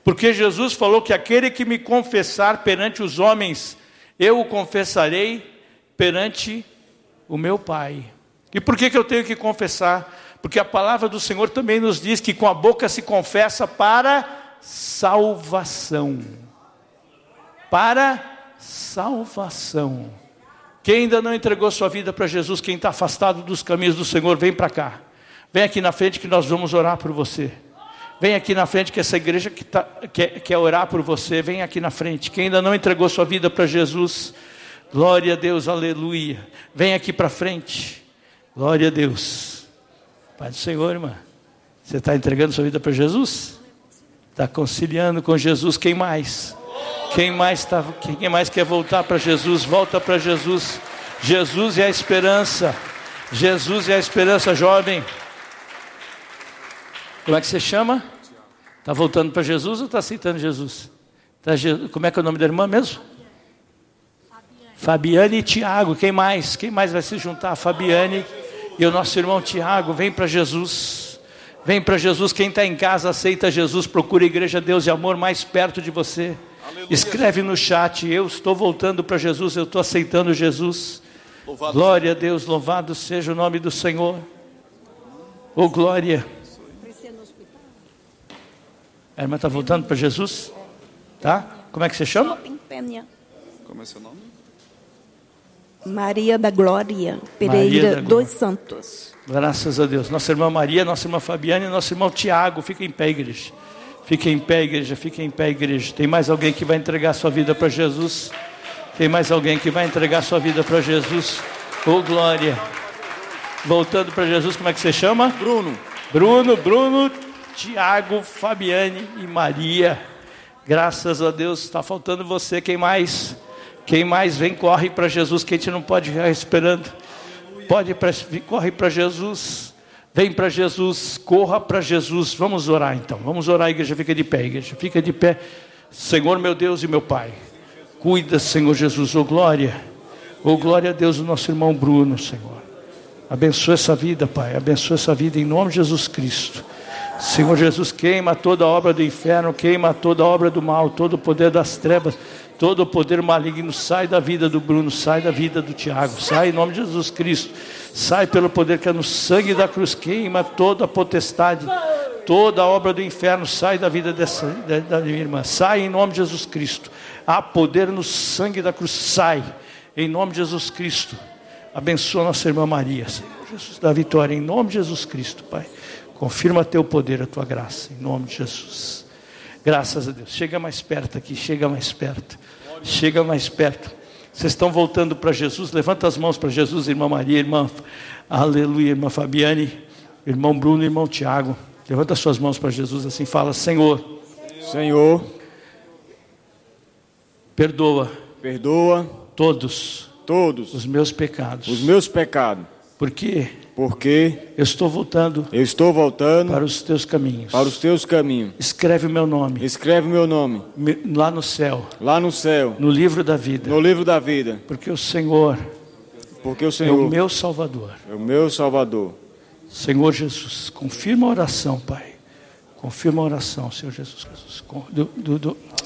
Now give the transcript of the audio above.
Porque Jesus falou que aquele que me confessar perante os homens, eu o confessarei perante o meu Pai. E por que eu tenho que confessar? Porque a palavra do Senhor também nos diz que com a boca se confessa para salvação. Para salvação. Quem ainda não entregou sua vida para Jesus, quem está afastado dos caminhos do Senhor, vem para cá. Vem aqui na frente que nós vamos orar por você. Vem aqui na frente que essa igreja quer orar por você. Vem aqui na frente. Quem ainda não entregou sua vida para Jesus, glória a Deus, aleluia. Vem aqui para frente. Glória a Deus. Pai do Senhor, irmã. Você está entregando sua vida para Jesus? Está conciliando com Jesus. Quem mais? Quem mais quer voltar para Jesus? Volta para Jesus. Jesus é a esperança. Jesus é a esperança, jovem. Como é que você chama? Está voltando para Jesus ou está aceitando Jesus? Como é que é o nome da irmã mesmo? Fabiane e Tiago. Quem mais? Quem mais vai se juntar? Fabiane e o nosso irmão Tiago. Vem para Jesus. Vem para Jesus. Quem está em casa aceita Jesus. Procura a Igreja Deus e Amor mais perto de você. Aleluia. Escreve no chat: eu estou voltando para Jesus, eu estou aceitando Jesus. Louvado glória a Deus, louvado seja o nome do Senhor. Oh glória. A irmã está voltando para Jesus? Tá? Como é que você chama? Como é seu nome? Maria da Glória Pereira dos Santos. Graças a Deus. Nossa irmã Maria, nossa irmã Fabiane e nosso irmão Tiago. Fica em pé, igreja. Fica em pé, igreja. Fica em pé, igreja. Tem mais alguém que vai entregar sua vida para Jesus? Tem mais alguém que vai entregar sua vida para Jesus? Oh glória. Voltando para Jesus, como é que você chama? Bruno, Tiago, Fabiane e Maria. Graças a Deus. Está faltando você. Quem mais? Quem mais? Vem, corre para Jesus, que a gente não pode ficar esperando. Corre para Jesus. Vem para Jesus, corra para Jesus. Vamos orar então. Vamos orar, igreja. Fica de pé, igreja. Fica de pé. Senhor, meu Deus e meu Pai. Cuida, Senhor Jesus. Oh glória a Deus, o nosso irmão Bruno, Senhor. Abençoa essa vida, Pai. Abençoa essa vida em nome de Jesus Cristo. Senhor Jesus, queima toda a obra do inferno, queima toda a obra do mal, todo o poder das trevas, todo o poder maligno. Sai da vida do Bruno, sai da vida do Tiago, sai em nome de Jesus Cristo. Sai pelo poder que é no sangue da cruz, queima toda a potestade, toda a obra do inferno. Sai da vida da minha irmã, sai em nome de Jesus Cristo. Há poder no sangue da cruz, sai em nome de Jesus Cristo. Abençoa nossa irmã Maria, Senhor Jesus, da vitória em nome de Jesus Cristo, Pai. Confirma teu poder, a tua graça, em nome de Jesus. Graças a Deus. Chega mais perto aqui, chega mais perto. Chega mais perto. Vocês estão voltando para Jesus? Levanta as mãos para Jesus, irmã Maria, irmã, aleluia, irmã Fabiane, irmão Bruno, irmão Tiago. Levanta suas mãos para Jesus assim, fala: Senhor, perdoa todos os meus pecados. Porque eu estou voltando para os teus caminhos. Escreve o meu nome lá no céu, no livro da vida. Porque o Senhor é o meu Salvador. Senhor Jesus, confirma a oração, Pai. Confirma a oração, Senhor Jesus.